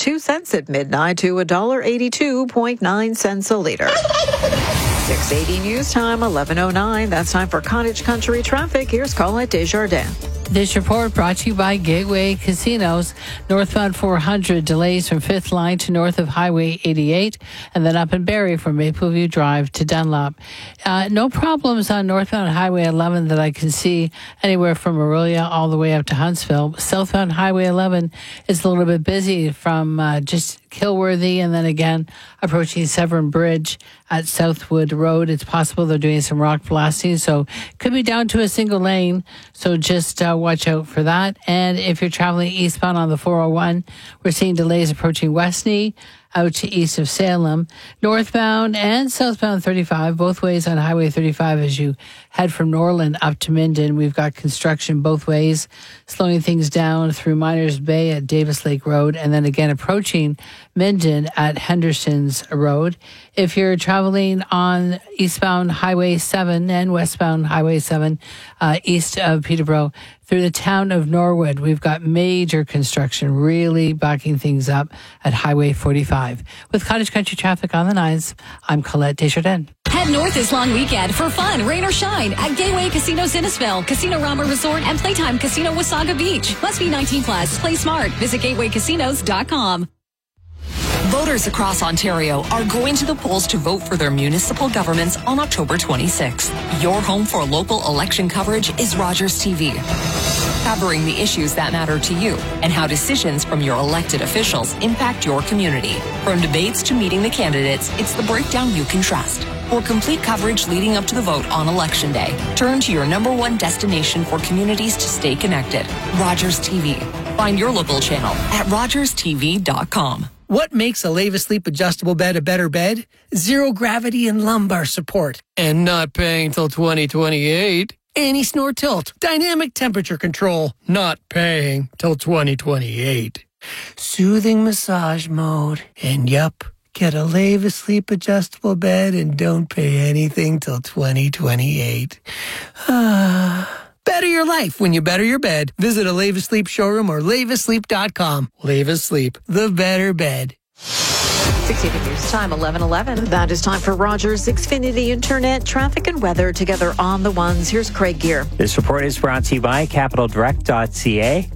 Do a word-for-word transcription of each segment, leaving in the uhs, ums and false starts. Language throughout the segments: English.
two cents at midnight to one dollar eighty-two point nine cents a liter. six eighty News Time, eleven oh nine. That's time for Cottage Country traffic. Here's Colette Desjardins. This report brought to you by Gateway Casinos. Northbound four hundred delays from fifth Line to north of Highway eighty-eight, and then up in Barrie from Mapleview Drive to Dunlop. Uh, no problems on northbound Highway eleven that I can see anywhere from Aurelia all the way up to Huntsville. Southbound Highway eleven is a little bit busy from uh, just Kilworthy and then again approaching Severn Bridge at Southwood Road. It's possible they're doing some rock blasting, so could be down to a single lane. So just uh, watch out for that. And if you're traveling eastbound on the four oh one, we're seeing delays approaching Westney out to east of Salem. Northbound and southbound thirty-five, both ways on Highway thirty-five as you head from Norland up to Minden. We've got construction both ways, slowing things down through Miners Bay at Davis Lake Road, and then again approaching Minden at Henderson's Road. If you're traveling on eastbound Highway seven and westbound Highway seven, uh, east of Peterborough, through the town of Norwood, we've got major construction really backing things up at Highway forty-five. With Cottage Country traffic on the nines, I'm Colette Desjardins. Head north this long weekend for fun, rain or shine, at Gateway Casino Innisfil, Casino Rama Resort, and Playtime Casino Wasaga Beach. Must be nineteen plus. Play smart. Visit gateway casinos dot com. Voters across Ontario are going to the polls to vote for their municipal governments on October twenty-sixth. Your home for local election coverage is Rogers T V. Covering the issues that matter to you and how decisions from your elected officials impact your community. From debates to meeting the candidates, it's the breakdown you can trust. For complete coverage leading up to the vote on Election Day, turn to your number one destination for communities to stay connected, Rogers T V. Find your local channel at rogers t v dot com. What makes a Leva Sleep adjustable bed a better bed? Zero gravity and lumbar support. And not paying till twenty twenty-eight. Anti-snore tilt. Dynamic temperature control. Not paying till twenty twenty-eight. Soothing massage mode. And yup, get a Leva Sleep adjustable bed and don't pay anything till twenty twenty-eight. Ah. Better your life when you better your bed. Visit a Leva Sleep showroom or leva sleep dot com. Leva Sleep, the better bed. six eighty News Time, eleven eleven. That is time for Rogers Xfinity Internet traffic and weather together on the ones. Here's Craig Gear. This report is brought to you by capital direct dot c a.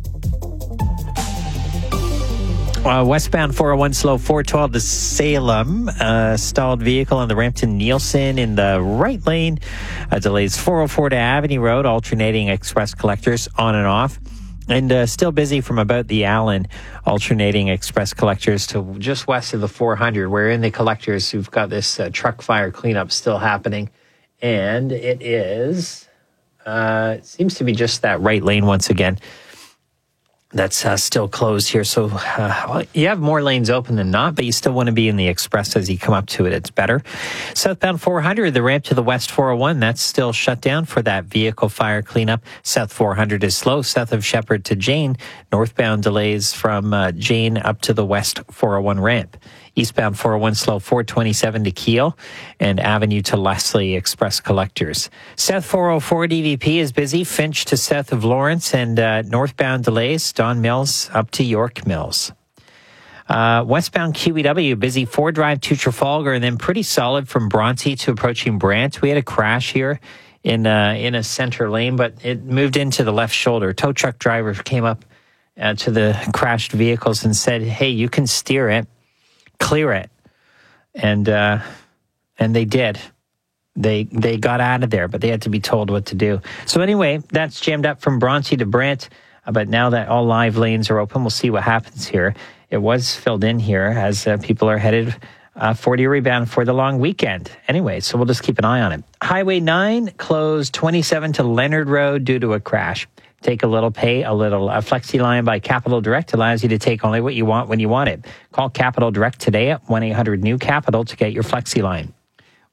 Uh, westbound four oh one slow four twelve to Salem. Uh, stalled vehicle on the ramp to Nielsen in the right lane. Uh, delays four oh four to Avenue Road, alternating express collectors on and off. And uh, still busy from about the Allen, alternating express collectors to just west of the four hundred. We're in the collectors. We've got this uh, truck fire cleanup still happening. And it is, uh, it seems to be just that right lane once again. That's uh, still closed here. So uh, well, you have more lanes open than not, but you still want to be in the express as you come up to it. It's better. Southbound four hundred, the ramp to the west four oh one, that's still shut down for that vehicle fire cleanup. South four hundred is slow. South of Shepherd to Jane. Northbound delays from uh, Jane up to the west four oh one ramp. Eastbound four oh one slow four twenty-seven to Kiel and Avenue to Leslie express collectors. South four oh four D V P is busy. Finch to south of Lawrence and uh, northbound delays. Don Mills up to York Mills. Uh, westbound Q E W busy. Ford Drive to Trafalgar and then pretty solid from Bronte to approaching Brant. We had a crash here in uh, in a center lane, but it moved into the left shoulder. Tow truck driver came up uh, to the crashed vehicles and said, "Hey, you can steer it. Clear it," and uh, and they did. They they got out of there, but they had to be told what to do. So anyway, that's jammed up from Bronte to Brant. Uh, but now that all live lanes are open, we'll see what happens here. It was filled in here as uh, people are headed uh, forty rebound for the long weekend. Anyway, so we'll just keep an eye on it. Highway nine closed twenty-seven to Leonard Road due to a crash. Take a little, pay a little. A Flexi line by Capital Direct allows you to take only what you want when you want it. Call Capital Direct today at one eight hundred new capital to get your Flexi line.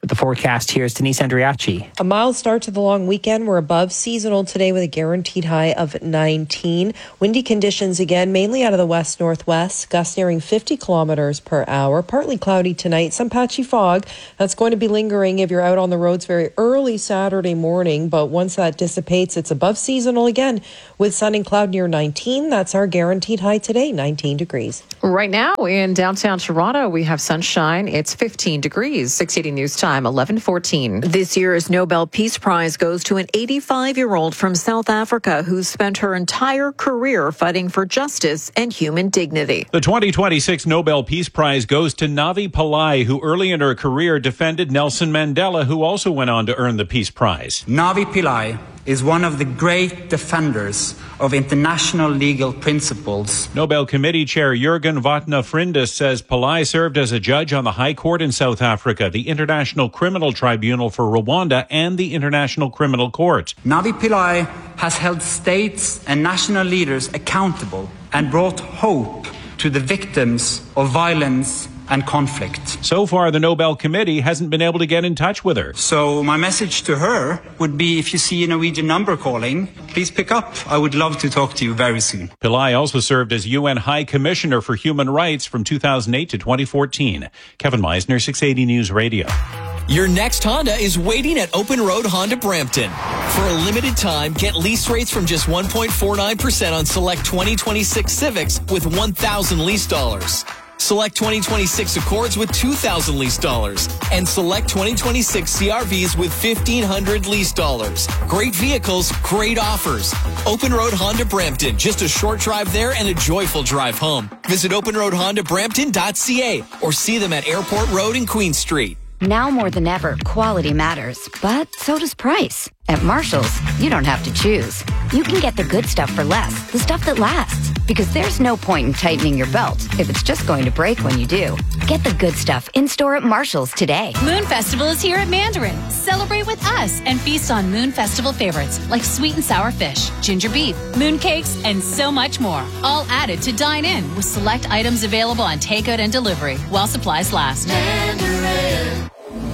With the forecast, here's Denise Andriachi. A mild start to the long weekend. We're above seasonal today with a guaranteed high of nineteen. Windy conditions again, mainly out of the west-northwest. Gusts nearing fifty kilometers per hour. Partly cloudy tonight. Some patchy fog. That's going to be lingering if you're out on the roads very early Saturday morning. But once that dissipates, it's above seasonal again with sun and cloud near nineteen. That's our guaranteed high today, nineteen degrees. Right now in downtown Toronto, we have sunshine. It's fifteen degrees. six eighty News Time, eleven fourteen. This year's Nobel Peace Prize goes to an eighty-five-year-old from South Africa who spent her entire career fighting for justice and human dignity. The twenty twenty-six Nobel Peace Prize goes to Navi Pillai, who early in her career defended Nelson Mandela, who also went on to earn the Peace Prize. Navi Pillai is one of the great defenders of international legal principles. Nobel Committee Chair Jürgen Vatne-Frindis says Pillai served as a judge on the High Court in South Africa, the International Criminal Tribunal for Rwanda, and the International Criminal Court. Navi Pillai has held states and national leaders accountable and brought hope to the victims of violence and conflict. So far, the Nobel Committee hasn't been able to get in touch with her. So my message to her would be, if you see a Norwegian number calling, please pick up. I would love to talk to you very soon. Pillai also served as U N High Commissioner for Human Rights from two thousand eight to twenty fourteen. Kevin Meisner, six eighty News Radio. Your next Honda is waiting at Open Road Honda Brampton. For a limited time, get lease rates from just one point four nine percent on select twenty twenty-six Civics with one thousand lease dollars. Select twenty twenty-six Accords with two thousand lease dollars. And select twenty twenty-six C R Vs with fifteen hundred lease dollars. Great vehicles, great offers. Open Road Honda Brampton. Just a short drive there and a joyful drive home. Visit open road honda brampton dot c a or see them at Airport Road and Queen Street. Now more than ever, quality matters, but so does price. At Marshall's, you don't have to choose. You can get the good stuff for less, the stuff that lasts. Because there's no point in tightening your belt if it's just going to break when you do. Get the good stuff in-store at Marshall's today. Moon Festival is here at Mandarin. Celebrate with us and feast on Moon Festival favorites like sweet and sour fish, ginger beef, moon cakes, and so much more. All added to dine in with select items available on takeout and delivery while supplies last. Mandarin.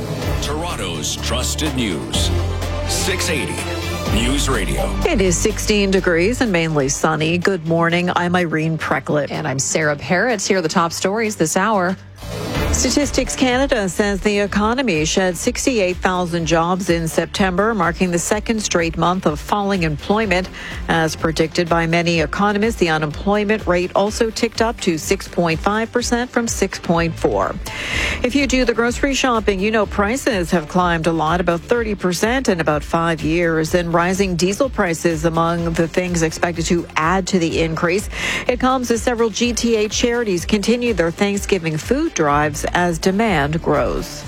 Toronto's trusted news. six eighty News Radio. It is sixteen degrees and mainly sunny. Good morning. I'm Irene Precklett. And I'm Sarah Parrots. Here are the top stories this hour. Statistics Canada says the economy shed sixty-eight thousand jobs in September, marking the second straight month of falling employment. As predicted by many economists, the unemployment rate also ticked up to six point five percent from six point four. If you do the grocery shopping, you know prices have climbed a lot, about thirty percent in about five years, and rising diesel prices among the things expected to add to the increase. It comes as several G T A charities continue their Thanksgiving food drives as demand grows.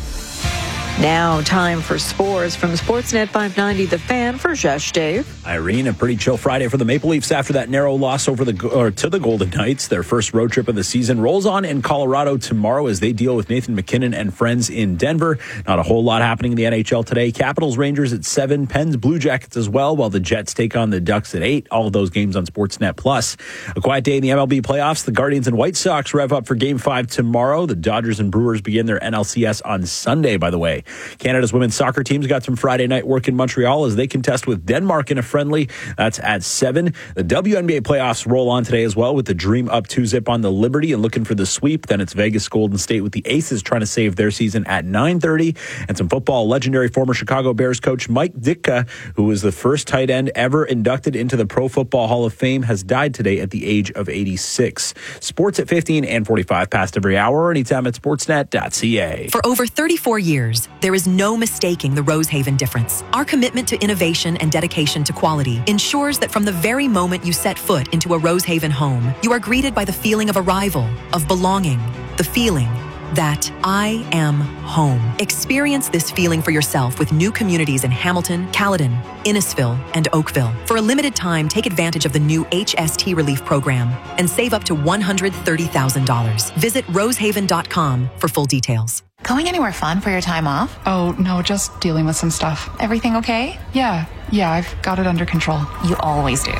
Now, time for sports from Sportsnet five ninety, The Fan, for Jesh Dave. Irene, a pretty chill Friday for the Maple Leafs after that narrow loss over the or to the Golden Knights. Their first road trip of the season rolls on in Colorado tomorrow as they deal with Nathan McKinnon and friends in Denver. Not a whole lot happening in the N H L today. Capitals, Rangers at seven, Pens, Blue Jackets as well, while the Jets take on the Ducks at eight. All of those games on Sportsnet Plus. A quiet day in the M L B playoffs. The Guardians and White Sox rev up for Game five tomorrow. The Dodgers and Brewers begin their N L C S on Sunday, by the way. Canada's women's soccer team's got some Friday night work in Montreal as they contest with Denmark in a friendly. That's at seven. The W N B A playoffs roll on today as well with the Dream up two zip on the Liberty and looking for the sweep. Then it's Vegas Golden State with the Aces trying to save their season at nine thirty. And some football. Legendary former Chicago Bears coach Mike Ditka, who was the first tight end ever inducted into the Pro Football Hall of Fame, has died today at the age of eighty-six. Sports at fifteen and forty-five past every hour, anytime at sportsnet dot c a. For over thirty-four years, there is no mistaking the Rosehaven difference. Our commitment to innovation and dedication to quality ensures that from the very moment you set foot into a Rosehaven home, you are greeted by the feeling of arrival, of belonging, the feeling that I am home. Experience this feeling for yourself with new communities in Hamilton, Caledon, Innisfil, and Oakville. For a limited time, take advantage of the new H S T Relief Program and save up to one hundred thirty thousand dollars. Visit rosehaven dot com for full details. Going anywhere fun for your time off? Oh, no, just dealing with some stuff. Everything okay? Yeah, yeah, I've got it under control. You always do.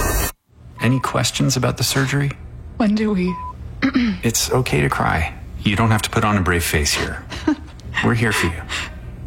Any questions about the surgery? When do we? It's okay to cry. You don't have to put on a brave face here. We're here for you.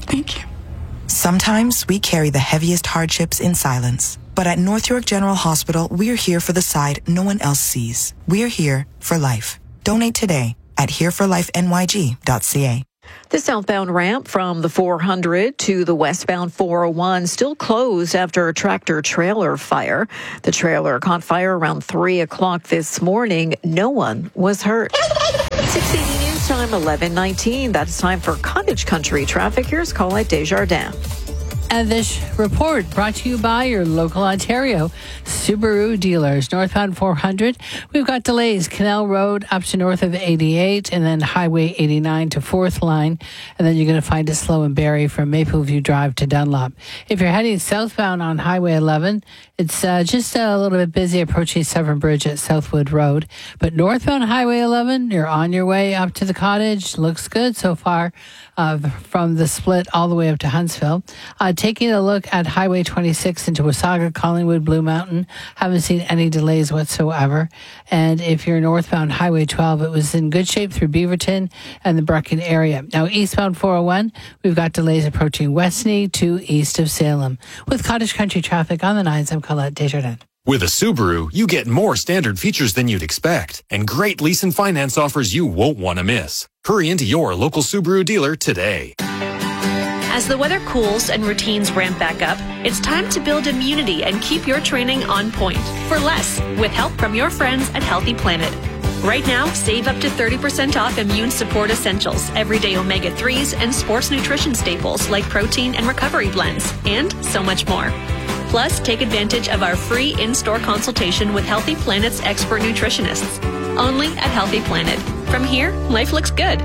Thank you. Sometimes we carry the heaviest hardships in silence. But at North York General Hospital, we're here for the side no one else sees. We're here for life. Donate today at here for life N Y G dot C A. The southbound ramp from the four hundred to the westbound four oh one still closed after a tractor-trailer fire. The trailer caught fire around three o'clock this morning. No one was hurt. six eighty News Time, eleven nineteen. That is time for Cottage Country traffic. Here's Colette Desjardins. And this report brought to you by your local Ontario Subaru dealers. Northbound four hundred, we've got delays. Canal Road up to north of eighty-eight, and then Highway eighty-nine to fourth line. And then you're going to find it slow in Barrie from Mapleview Drive to Dunlop. If you're heading southbound on Highway eleven, it's uh, just a little bit busy approaching Severn Bridge at Southwood Road. But northbound Highway eleven, you're on your way up to the cottage. Looks good so far uh, from the split all the way up to Huntsville. Uh, taking a look at Highway twenty-six into Wasaga, Collingwood, Blue Mountain, haven't seen any delays whatsoever. And if you're northbound Highway twelve, it was in good shape through Beaverton and the Breckin area. Now, eastbound four oh one, we've got delays approaching Westney to east of Salem. With Cottage Country traffic on the nines, I'm Colette Desjardins. With a Subaru, you get more standard features than you'd expect and great lease and finance offers you won't want to miss. Hurry into your local Subaru dealer today. As the weather cools and routines ramp back up, it's time to build immunity and keep your training on point for less with help from your friends at Healthy Planet. Right now, save up to thirty percent off immune support essentials, everyday omega threes, and sports nutrition staples like protein and recovery blends, and so much more. Plus, take advantage of our free in-store consultation with Healthy Planet's expert nutritionists. Only at Healthy Planet. From here, life looks good.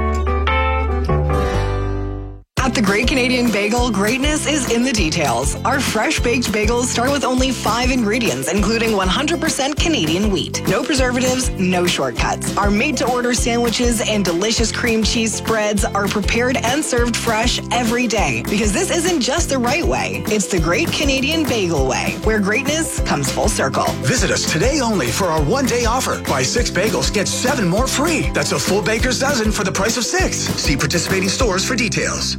At the Great Canadian Bagel, greatness is in the details. Our fresh baked bagels start with only five ingredients, including one hundred percent Canadian wheat. No preservatives, no shortcuts. Our made-to-order sandwiches and delicious cream cheese spreads are prepared and served fresh every day. Because this isn't just the right way, it's the Great Canadian Bagel way, where greatness comes full circle. Visit us today only for our one-day offer. Buy six bagels, get seven more free. That's a full baker's dozen for the price of six. See participating stores for details.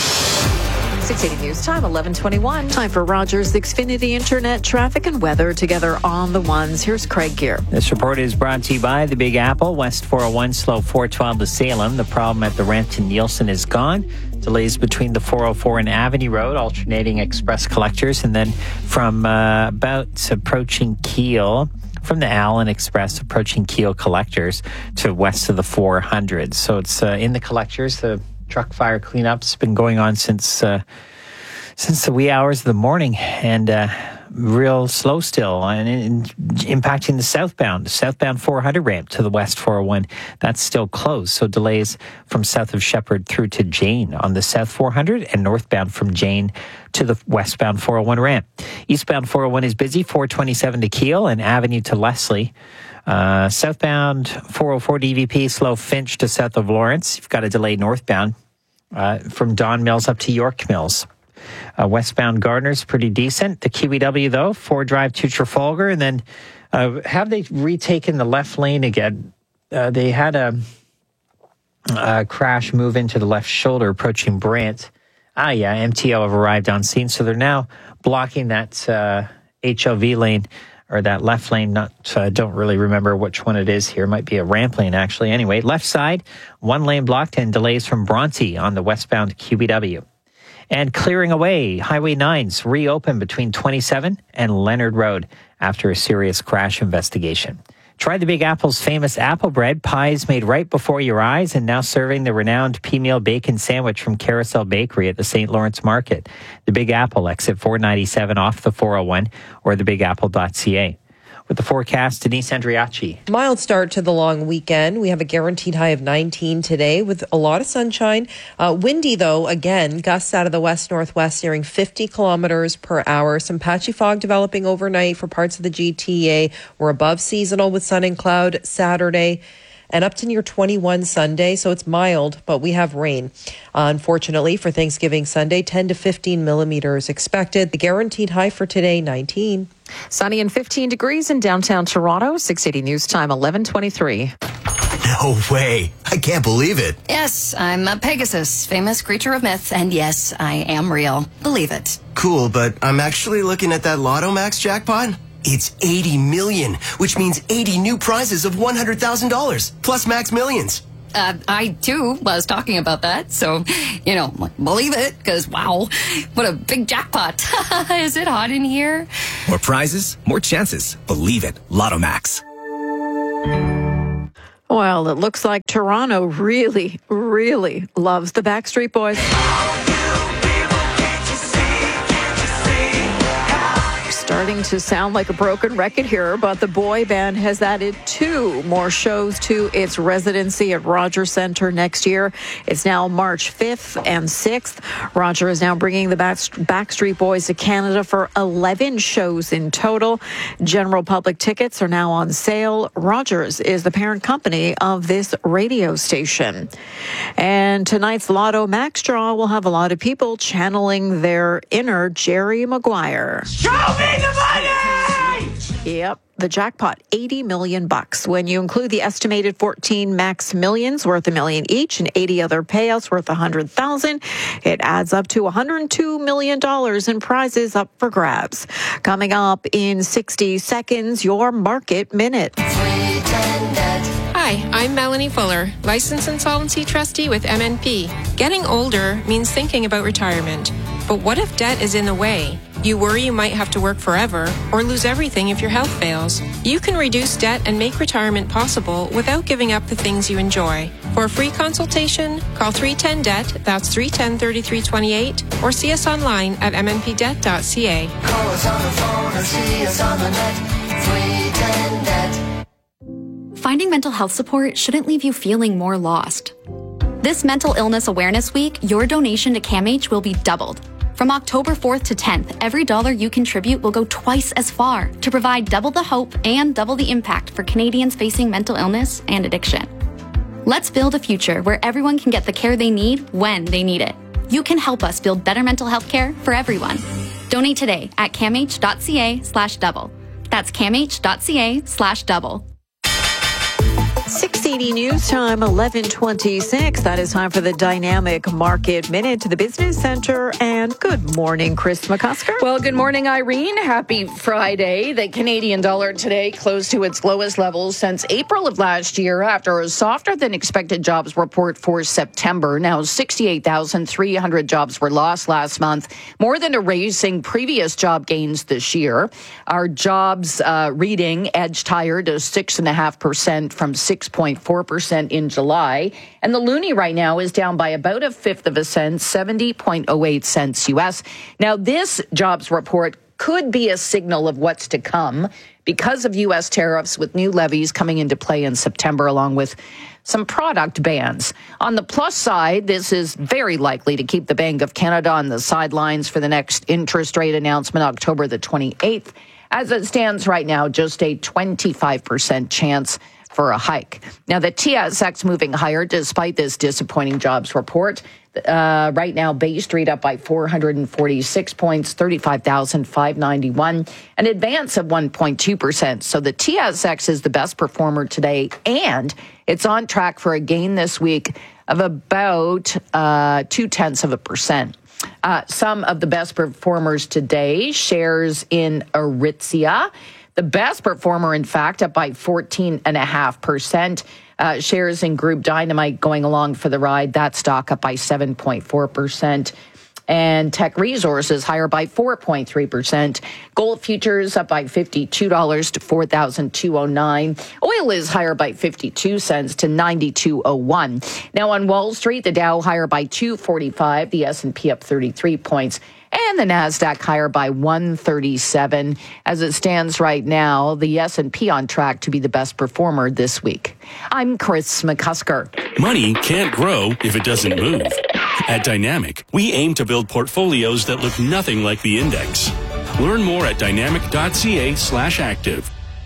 six eighty News Time, eleven twenty-one. Time for Rogers Xfinity Internet traffic and weather together on the ones. Here's Craig Gear. This report is brought to you by the Big Apple, West four oh one, slow four twelve to Salem. The problem at the ramp to Nielsen is gone. Delays between the four oh four and Avenue Road, alternating express collectors. And then from uh, about approaching Keele, from the Allen Express approaching Keele collectors to west of the four hundred. So it's uh, in the collectors. The truck fire cleanup's been going on since uh, since the wee hours of the morning, and uh, real slow still, and, and impacting the southbound, southbound four hundred ramp to the west four oh one. That's still closed. So delays from south of Shepherd through to Jane on the south four hundred, and northbound from Jane to the westbound four oh one ramp. Eastbound four oh one is busy, four twenty-seven to Keele and Avenue to Leslie. Uh, southbound four oh four D V P, slow Finch to south of Lawrence. You've got a delay northbound uh, from Don Mills up to York Mills. Uh, westbound Gardner's pretty decent. The Q E W, though, four Drive to Trafalgar. And then uh, have they retaken the left lane again? Uh, they had a, a crash move into the left shoulder approaching Brant. Ah, yeah, M T O have arrived on scene. So they're now blocking that uh, H L V lane, or that left lane. Not, uh, don't really remember which one it is here. It might be a ramp lane, actually. Anyway, left side, one lane blocked, and delays from Bronte on the westbound Q B W. And clearing away, Highway nine's reopened between twenty-seven and Leonard Road after a serious crash investigation. Try the Big Apple's famous apple bread, pies made right before your eyes, and now serving the renowned P-Meal Bacon Sandwich from Carousel Bakery at the Saint Lawrence Market. The Big Apple, exit four ninety-seven off the four oh one, or the big apple dot c a. With the forecast, Denise Andriacci. Mild start to the long weekend. We have a guaranteed high of nineteen today with a lot of sunshine. Uh, windy, though, again, gusts out of the west-northwest nearing fifty kilometers per hour. Some patchy fog developing overnight for parts of the G T A. We're above seasonal with sun and cloud Saturday, and up to near twenty-one Sunday, so it's mild, but we have rain. Uh, unfortunately, for Thanksgiving Sunday, ten to fifteen millimeters expected. The guaranteed high for today, nineteen. Sunny and fifteen degrees in downtown Toronto. six eighty News Time, eleven twenty-three. No way. I can't believe it. Yes, I'm a Pegasus, famous creature of myth, and yes, I am real. Believe it. Cool, but I'm actually looking at that Lotto Max jackpot. It's eighty million, which means eighty new prizes of one hundred thousand dollars, plus Max Millions. Uh, I, too, was talking about that, so, you know, believe it, because, wow, what a big jackpot. Is it hot in here? More prizes, more chances. Believe it. Lotto Max. Well, it looks like Toronto really, really loves the Backstreet Boys. Starting to sound like a broken record here, but the boy band has added two more shows to its residency at Rogers Centre next year. It's now March fifth and sixth. Roger is now bringing the Backstreet Boys to Canada for eleven shows in total. General public tickets are now on sale. Rogers is the parent company of this radio station. And tonight's Lotto Max draw will have a lot of people channeling their inner Jerry Maguire. Show me the money! Yep. The jackpot, eighty million bucks. When you include the estimated fourteen Max Millions worth a million each and eighty other payouts worth one hundred thousand, it adds up to one hundred two million dollars in prizes up for grabs. Coming up in sixty seconds, your Market Minute. Hi, I'm Melanie Fuller, licensed insolvency trustee with M N P. Getting older means thinking about retirement. But what if debt is in the way? You worry you might have to work forever or lose everything if your health fails. You can reduce debt and make retirement possible without giving up the things you enjoy. For a free consultation, call three one zero D E B T, that's three one zero, three three two eight, or see us online at m n p debt dot c a. Call us on the phone or see us on the net. three one zero D E B T. Finding mental health support shouldn't leave you feeling more lost. This Mental Illness Awareness Week, your donation to CAMH will be doubled. From October fourth to tenth, every dollar you contribute will go twice as far to provide double the hope and double the impact for Canadians facing mental illness and addiction. Let's build a future where everyone can get the care they need when they need it. You can help us build better mental health care for everyone. Donate today at camh.ca slash double. That's camh.ca slash double. six eighty News Time, eleven twenty-six. That is time for the Dynamic Market Minute to the Business Center. And good morning, Chris McCusker. Well, good morning, Irene. Happy Friday. The Canadian dollar today closed to its lowest levels since April of last year after a softer than expected jobs report for September. Now, sixty-eight thousand three hundred jobs were lost last month, more than erasing previous job gains this year. Our jobs uh, reading edged higher to six point five percent from six point four percent in July. And the loonie right now is down by about a fifth of a cent, seventy point oh eight cents U S. Now, this jobs report could be a signal of what's to come because of U S tariffs, with new levies coming into play in September, along with some product bans. On the plus side, this is very likely to keep the Bank of Canada on the sidelines for the next interest rate announcement, October the twenty-eighth. As it stands right now, just a twenty-five percent chance for a hike. Now, the T S X moving higher despite this disappointing jobs report. Uh, right now, Bay Street up by four hundred forty-six points, thirty-five thousand five hundred ninety-one, an advance of one point two percent. So the T S X is the best performer today, and it's on track for a gain this week of about uh, two-tenths of a percent. Uh, some of the best performers today, shares in Aritzia. The best performer, in fact, up by fourteen point five percent. Uh, shares in Group Dynamite going along for the ride. That stock up by seven point four percent. And Tech Resources higher by four point three percent. Gold futures up by fifty-two dollars to four thousand two hundred nine dollars. Oil is higher by fifty-two cents to ninety-two oh one. Now on Wall Street, the Dow higher by two forty-five, the S and P up thirty-three points. And the NASDAQ higher by one thirty-seven. As it stands right now, the S and P on track to be the best performer this week. I'm Chris McCusker. Money can't grow if it doesn't move. At Dynamic, we aim to build portfolios that look nothing like the index. Learn more at dynamic.ca slash active.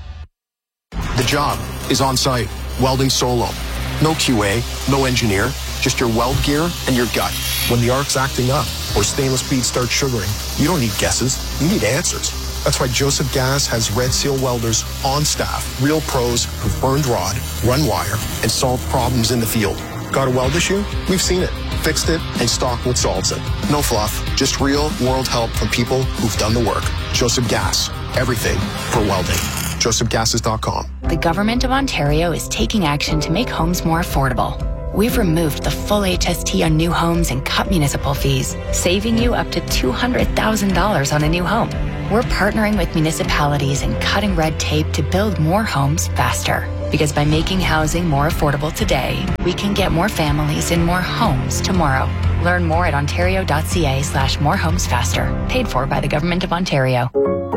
The job is on site, welding solo. No Q A, no engineer, just your weld gear and your gut. When the arc's acting up or stainless beads start sugaring, you don't need guesses, you need answers. That's why Joseph Gas has Red Seal welders on staff, real pros who've burned rod, run wire, and solved problems in the field. Got a weld issue? We've seen it, fixed it, and stocked what solves it. No fluff, just real world help from people who've done the work. Joseph Gas, everything for welding. joseph gases dot com. The Government of Ontario is taking action to make homes more affordable. We've removed the full H S T on new homes and cut municipal fees, saving you up to two hundred thousand dollars on a new home. We're partnering with municipalities and cutting red tape to build more homes faster. Because by making housing more affordable today, we can get more families in more homes tomorrow. Learn more at ontario.ca slash more homes faster. Paid for by the Government of Ontario.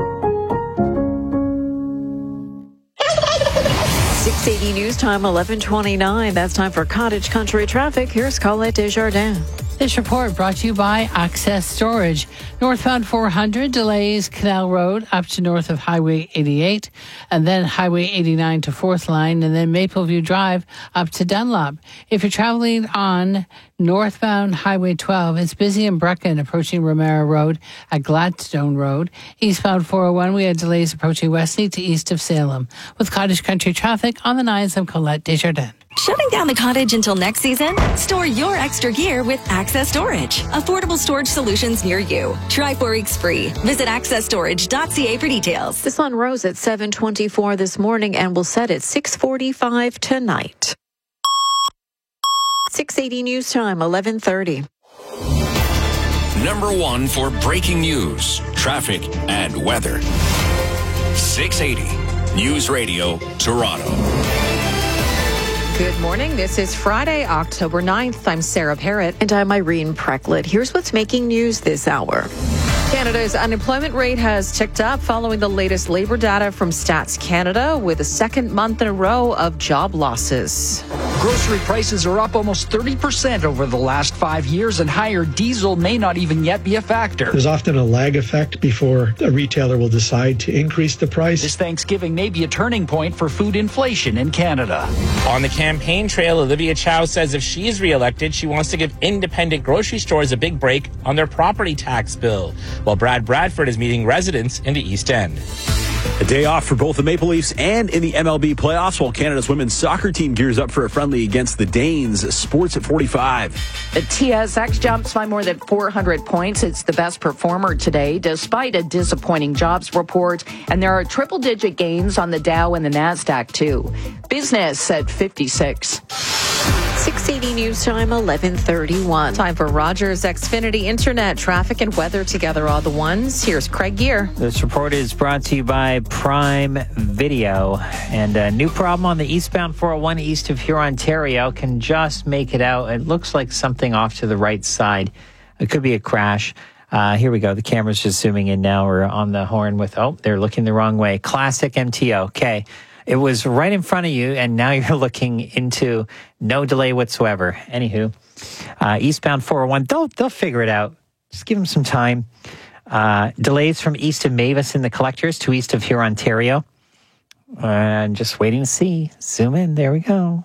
six eighty News Time, eleven twenty-nine. That's time for Cottage Country Traffic. Here's Colette Desjardins. This report brought to you by Access Storage. Northbound four hundred delays Canal Road up to north of Highway eighty-eight, and then Highway eighty-nine to fourth Line, and then Mapleview Drive up to Dunlop. If you're traveling on northbound Highway twelve, it's busy in Brecon approaching Romero Road at Gladstone Road. Eastbound four oh one, we had delays approaching Westney to east of Salem. With Cottage Country Traffic on the nines, I'm Colette Desjardins. Shutting down the cottage until next season? Store your extra gear with Access Storage. Affordable storage solutions near you. Try four weeks free. Visit access storage dot c a for details. The sun rose at seven twenty-four this morning and will set at six forty-five tonight. six eighty News Time, eleven thirty. Number one for breaking news, traffic, and weather. six eighty News Radio, Toronto. Good morning. This is Friday, October ninth. I'm Sarah Parrott. And I'm Irene Precklett. Here's what's making news this hour. Canada's unemployment rate has ticked up following the latest labor data from Stats Canada, with a second month in a row of job losses. Grocery prices are up almost thirty percent over the last five years, and higher diesel may not even yet be a factor. There's often a lag effect before a retailer will decide to increase the price. This Thanksgiving may be a turning point for food inflation in Canada. On the campaign trail, Olivia Chow says if she is reelected, she wants to give independent grocery stores a big break on their property tax bill, while Brad Bradford is meeting residents in the East End. A day off for both the Maple Leafs and in the M L B playoffs, while Canada's women's soccer team gears up for a friendly against the Danes. Sports at forty-five. The T S X jumps by more than four hundred points. It's the best performer today, despite a disappointing jobs report. And there are triple-digit gains on the Dow and the NASDAQ, too. Business at fifty-six. six eighty News Time, eleven thirty-one. Time for Rogers Xfinity Internet traffic and weather together all the ones. Here's Craig Gear. This report is brought to you by Prime Video. And a new problem on the eastbound four oh one east of here, Ontario. Can just make it out. It looks like something off to the right side. It could be a crash. Uh, here we go. The camera's just zooming in now. We're on the horn with, oh, they're looking the wrong way. Classic M T O. Okay. It was right in front of you, and now you're looking into no delay whatsoever. Anywho, uh, eastbound four oh one, they'll, they'll figure it out. Just give them some time. Uh, delays from east of Mavis in the collectors to east of here, Ontario. Uh, and just waiting to see. Zoom in. There we go.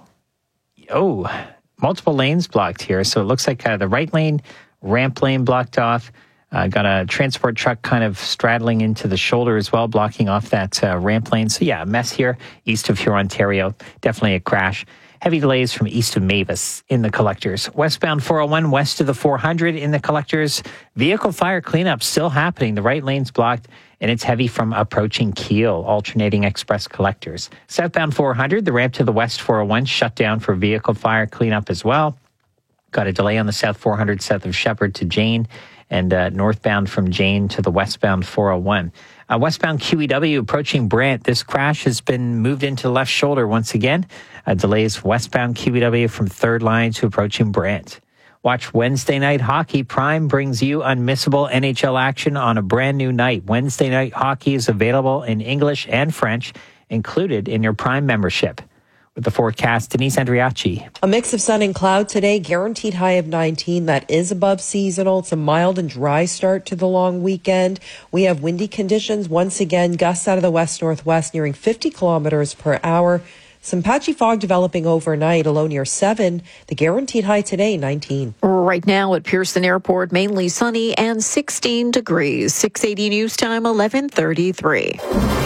Oh, multiple lanes blocked here. So it looks like uh, the right lane, ramp lane blocked off. Uh, got a transport truck kind of straddling into the shoulder as well, blocking off that uh, ramp lane. So yeah, a mess here east of here, Ontario. Definitely a crash. Heavy delays from east of Mavis in the collectors. Westbound four oh one west of the four hundred in the collectors. Vehicle fire cleanup still happening. The right lane's blocked, and it's heavy from approaching Kiel, alternating express collectors. Southbound four hundred, the ramp to the west four oh one shut down for vehicle fire cleanup as well. Got a delay on the south four hundred south of Shepherd to Jane, and uh, northbound from Jane to the westbound four oh one. Uh, westbound Q E W approaching Brant. This crash has been moved into the left shoulder once again. Uh, delays westbound Q E W from third line to approaching Brant. Watch Wednesday Night Hockey. Prime brings you unmissable N H L action on a brand new night. Wednesday Night Hockey is available in English and French, included in your Prime membership. With the forecast, Denise Andriachi. A mix of sun and cloud today, guaranteed high of nineteen. That is above seasonal. It's a mild and dry start to the long weekend. We have windy conditions once again, gusts out of the west-northwest nearing fifty kilometers per hour. Some patchy fog developing overnight, a low near seven. The guaranteed high today, nineteen. Right now at Pearson Airport, mainly sunny and sixteen degrees. six eighty News Time, eleven thirty-three.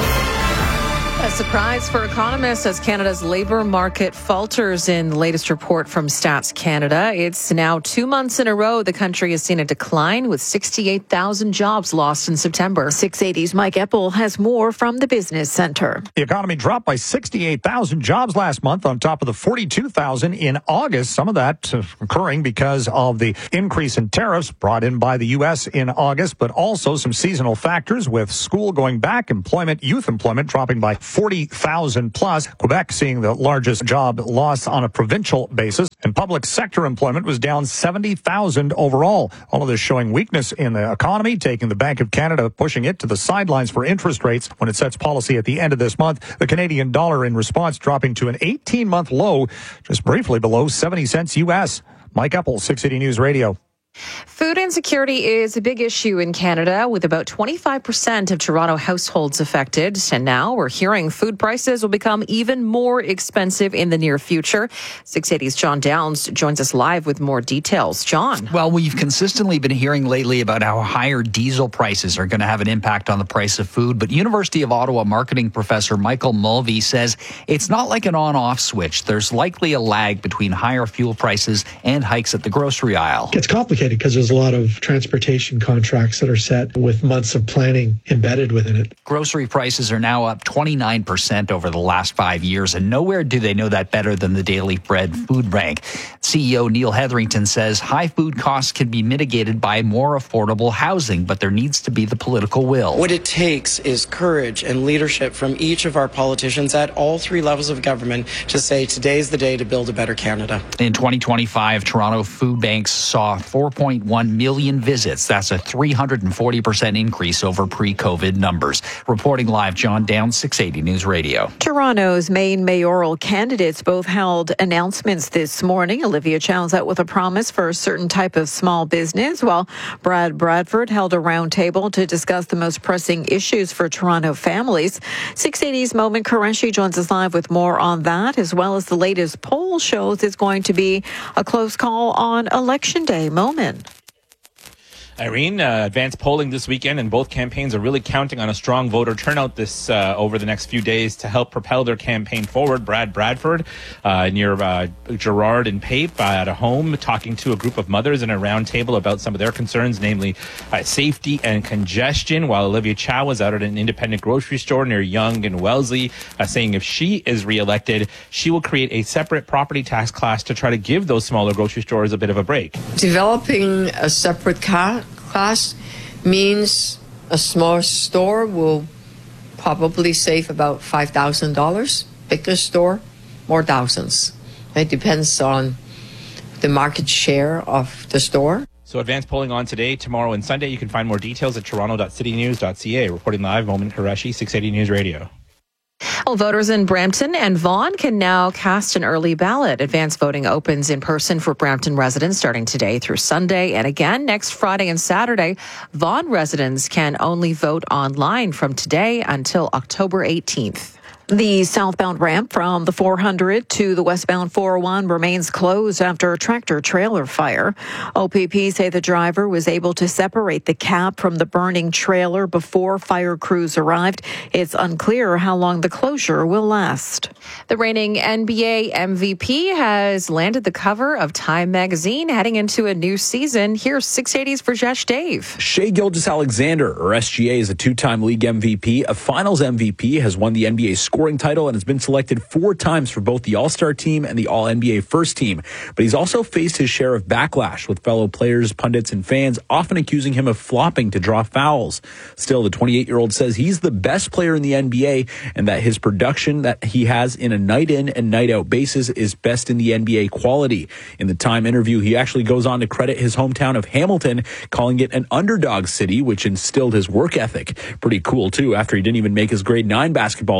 A surprise for economists as Canada's labour market falters in the latest report from Stats Canada. It's now two months in a row the country has seen a decline with sixty-eight thousand jobs lost in September. six eighty's Mike Eppel has more from the Business Centre. The economy dropped by sixty-eight thousand jobs last month on top of the forty-two thousand in August. Some of that occurring because of the increase in tariffs brought in by the U S in August, but also some seasonal factors with school going back, employment, youth employment dropping by forty thousand plus. Quebec seeing the largest job loss on a provincial basis, and public sector employment was down seventy thousand overall. All of this showing weakness in the economy, taking the Bank of Canada, pushing it to the sidelines for interest rates when it sets policy at the end of this month. The Canadian dollar in response dropping to an eighteen-month low, just briefly below seventy cents U S. Mike Eppel, six eighty News Radio. Food insecurity is a big issue in Canada, with about twenty-five percent of Toronto households affected. And now we're hearing food prices will become even more expensive in the near future. six eighty's John Downs joins us live with more details. John. Well, we've consistently been hearing lately about how higher diesel prices are going to have an impact on the price of food. But University of Ottawa marketing professor Michael Mulvey says it's not like an on-off switch. There's likely a lag between higher fuel prices and hikes at the grocery aisle. It's complicated because there's a lot of transportation contracts that are set with months of planning embedded within it. Grocery prices are now up twenty-nine percent over the last five years, and nowhere do they know that better than the Daily Bread Food Bank. C E O Neil Hetherington says high food costs can be mitigated by more affordable housing, but there needs to be the political will. What it takes is courage and leadership from each of our politicians at all three levels of government to say today's the day to build a better Canada. In twenty twenty-five, Toronto food banks saw four point one million visits. That's a three hundred forty percent increase over pre-COVID numbers. Reporting live, John Downs, six eighty News Radio. Toronto's main mayoral candidates both held announcements this morning. Olivia Chow's out with a promise for a certain type of small business, while Brad Bradford held a roundtable to discuss the most pressing issues for Toronto families. six eighty's Moment Qureshi joins us live with more on that, as well as the latest poll shows it's going to be a close call on Election Day. Moment. Irene, uh, advanced polling this weekend, and both campaigns are really counting on a strong voter turnout this uh, over the next few days to help propel their campaign forward. Brad Bradford uh, near uh, Gerrard and Pape uh, at a home talking to a group of mothers in a round table about some of their concerns, namely uh, safety and congestion, while Olivia Chow was out at an independent grocery store near Yonge and Wellesley uh, saying if she is reelected, she will create a separate property tax class to try to give those smaller grocery stores a bit of a break. Developing a separate ca- class means a small store will probably save about five thousand dollars. Bigger store, more thousands. It depends on the market share of the store. So advanced polling on today, tomorrow, and Sunday. You can find more details at toronto dot city news dot c a. Reporting live, Moment Qureshi, six eighty News Radio. Well, voters in Brampton and Vaughan can now cast an early ballot. Advanced voting opens in person for Brampton residents starting today through Sunday. And again, next Friday and Saturday, Vaughan residents can only vote online from today until October eighteenth. The southbound ramp from the four hundred to the westbound four oh one remains closed after a tractor-trailer fire. O P P say the driver was able to separate the cab from the burning trailer before fire crews arrived. It's unclear how long the closure will last. The reigning N B A M V P has landed the cover of Time magazine heading into a new season. Here's six eighty's Rajesh Dave. Shai Gilgeous-Alexander, or S G A, is a two-time league M V P, a finals M V P, has won the N B A scoring title, and has been selected four times for both the All-Star team and the All-N B A first team. But he's also faced his share of backlash, with fellow players, pundits, and fans often accusing him of flopping to draw fouls. Still, the twenty-eight-year-old says he's the best player in the N B A and that his production that he has in a night-in and night-out basis is best in the N B A quality. In the Time interview, he actually goes on to credit his hometown of Hamilton, calling it an underdog city, which instilled his work ethic. Pretty cool, too, after he didn't even make his grade nine basketball team.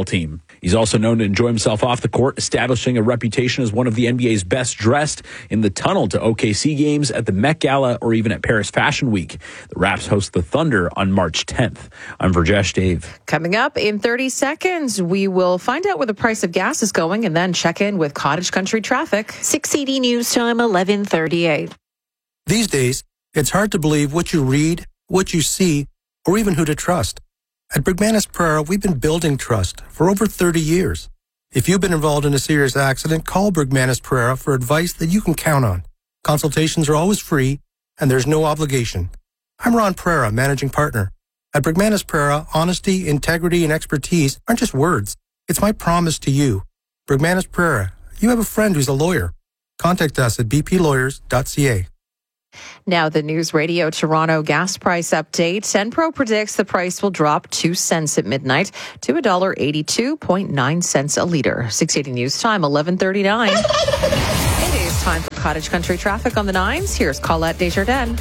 He's also known to enjoy himself off the court, establishing a reputation as one of the N B A's best dressed in the tunnel to O K C games, at the Met Gala, or even at Paris Fashion Week. The Raps host the Thunder on March tenth. I'm Virjesh Dave. Coming up in thirty seconds, we will find out where the price of gas is going and then check in with Cottage Country traffic. six eighty News Time, eleven thirty-eight. These days, it's hard to believe what you read, what you see, or even who to trust. At Bergmanis Prera, we've been building trust for over thirty years. If you've been involved in a serious accident, call Bergmanis Prera for advice that you can count on. Consultations are always free, and there's no obligation. I'm Ron Prera, managing partner. At Bergmanis Prera, honesty, integrity, and expertise aren't just words. It's my promise to you. Bergmanis Prera, you have a friend who's a lawyer. Contact us at b p lawyers dot c a. Now, the News Radio Toronto gas price update. Enpro predicts the price will drop two cents at midnight to one dollar eighty-two point nine cents a litre. six eighty News Time, eleven thirty-nine. It is time for Cottage Country traffic on the nines. Here's Colette Desjardins.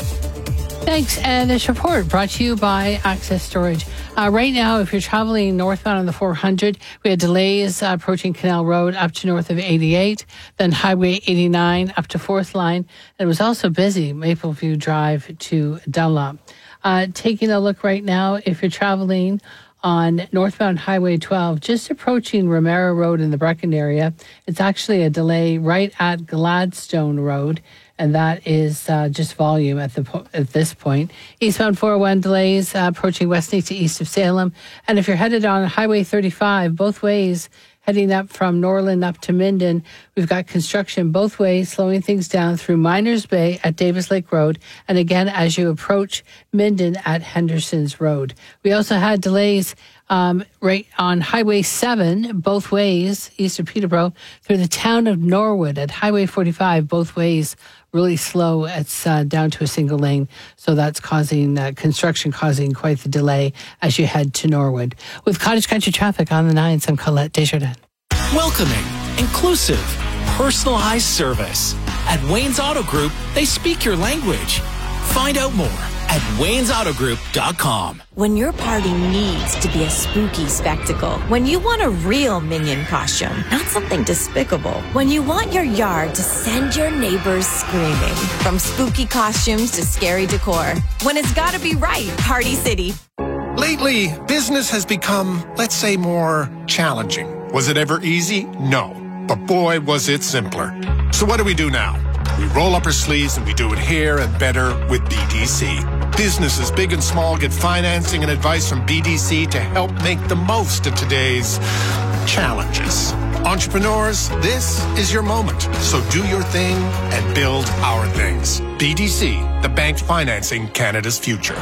Thanks. And this report brought to you by Access Storage. Uh, right now, if you're traveling northbound on the four hundred, we had delays uh, approaching Canal Road up to north of eighty-eight, then Highway eighty-nine up to fourth Line. And it was also busy, Mapleview Drive to Dunlop. Uh, taking a look right now, if you're traveling on northbound Highway twelve, just approaching Romero Road in the Brecon area, it's actually a delay right at Gladstone Road. And that is uh, just volume at the po- at this point. Eastbound four oh one delays uh, approaching Westmead to east of Salem. And if you're headed on Highway thirty-five, both ways, heading up from Norland up to Minden, we've got construction both ways, slowing things down through Miners Bay at Davis Lake Road. And again, as you approach Minden at Henderson's Road. We also had delays Um, right on Highway seven, both ways, east of Peterborough, through the town of Norwood at Highway forty-five, both ways, really slow. It's uh, down to a single lane. So that's causing uh, construction, causing quite the delay as you head to Norwood. With Cottage Country traffic on the nines, I'm Colette Desjardins. Welcoming, inclusive, personalized service. At Wayne's Auto Group, they speak your language. Find out more at waynes auto group dot com. When your party needs to be a spooky spectacle, when you want a real Minion costume, not something despicable, when you want your yard to send your neighbors screaming, from spooky costumes to scary decor, when it's gotta be right, Party City. Lately, business has become, let's say, more challenging. Was it ever easy? No. But boy, was it simpler. So what do we do now? We roll up our sleeves and we do it here and better with B D C. Businesses big and small get financing and advice from B D C to help make the most of today's challenges. Entrepreneurs, this is your moment. So do your thing and build our things. B D C, the bank financing Canada's future.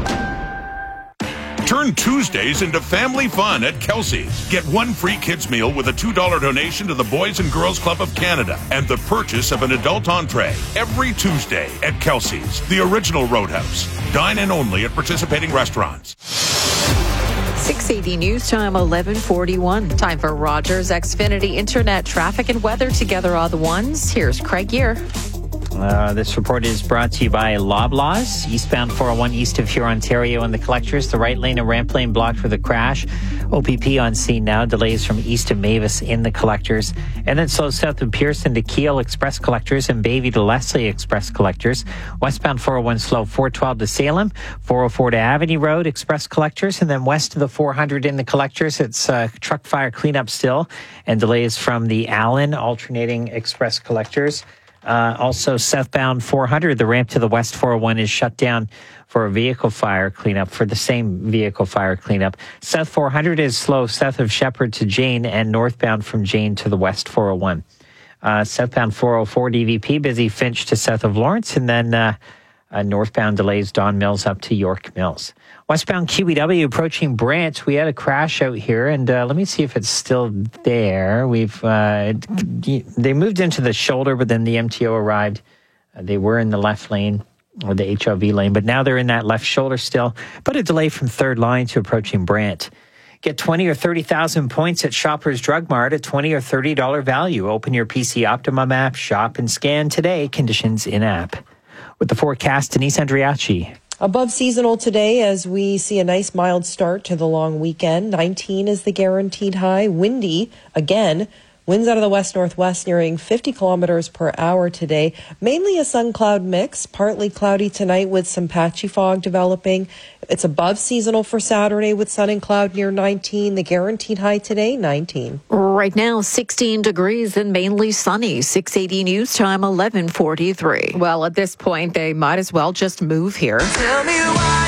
Turn Tuesdays into family fun at Kelsey's. Get one free kids meal with a two dollar donation to the Boys and Girls Club of Canada and the purchase of an adult entree every Tuesday at Kelsey's, the original Roadhouse. Dine in only at participating restaurants. six eighty News Time, eleven forty-one. Time for Rogers Xfinity Internet traffic and weather together all the ones. Here's Craig Gear. Uh, this report is brought to you by Loblaws. Eastbound four oh one east of Huron, Ontario, and the collectors. The right lane and ramp lane blocked with a crash. O P P on scene now. Delays from east of Mavis in the collectors. And then slow south of Pearson to Kiel Express collectors and Bayview to Leslie Express collectors. Westbound four oh one slow four twelve to Salem. four oh four to Avenue Road Express collectors. And then west of the four hundred in the collectors, it's uh, truck fire cleanup still. And delays from the Allen alternating express collectors. Uh, also, southbound four hundred, the ramp to the west four oh one is shut down for a vehicle fire cleanup, for the same vehicle fire cleanup. South four hundred is slow south of Shepherd to Jane and northbound from Jane to the west four oh one. Uh, southbound four oh four D V P, busy Finch to south of Lawrence, and then uh, uh, northbound delays Don Mills up to York Mills. Westbound Q E W approaching Brant. We had a crash out here, and uh, let me see if it's still there. We've uh, they moved into the shoulder, but then the M T O arrived. Uh, they were in the left lane or the H L V lane, but now they're in that left shoulder still. But a delay from third line to approaching Brant. Get twenty or thirty thousand points at Shoppers Drug Mart at twenty or thirty dollar value. Open your P C Optimum app, shop and scan today. Conditions in app. With the forecast, Denise Andriachi. Above seasonal today as we see a nice mild start to the long weekend. nineteen is the guaranteed high. Windy again. Winds out of the west-northwest nearing fifty kilometers per hour today. Mainly a sun-cloud mix. Partly cloudy tonight with some patchy fog developing. It's above seasonal for Saturday with sun and cloud near nineteen. The guaranteed high today, nineteen. Right now, sixteen degrees and mainly sunny. six eighty news time, eleven forty-three. Well, at this point, they might as well just move here. Tell me why.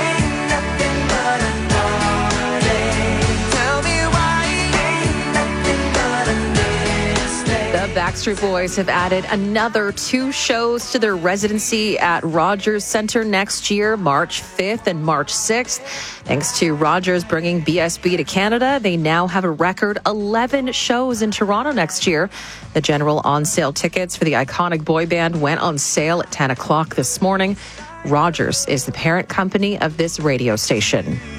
Backstreet Boys have added another two shows to their residency at Rogers Centre next year, March fifth and March sixth. Thanks to Rogers bringing B S B to Canada, they now have a record eleven shows in Toronto next year. The general on-sale tickets for the iconic boy band went on sale at ten o'clock this morning. Rogers is the parent company of this radio station.